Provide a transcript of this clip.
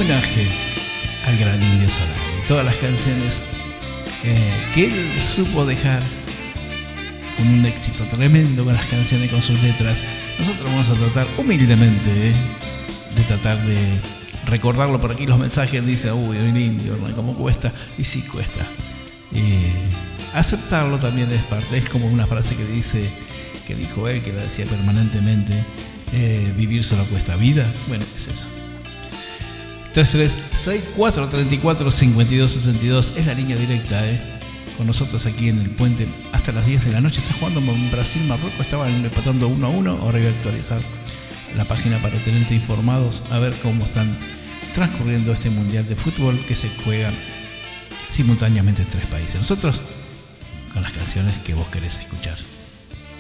homenaje al gran Indio Solari. Todas las canciones que él supo dejar con un éxito tremendo con las canciones, con sus letras. Nosotros vamos a tratar humildemente de tratar de recordarlo. Por aquí los mensajes dicen, uy, el Indio, hermano, ¿cómo cuesta? Y sí cuesta. Aceptarlo también es parte. Es como una frase que dijo él, que la decía permanentemente, vivir solo cuesta vida. Bueno, es eso. 3364345262 es la línea directa, con nosotros aquí en el puente hasta las 10 de la noche. Está jugando en Brasil-Marruecos, estaban empatando 1-1. Ahora voy a actualizar la página para tenerte informados, a ver cómo están transcurriendo este mundial de fútbol que se juega simultáneamente en 3 países. Nosotros con las canciones que vos querés escuchar.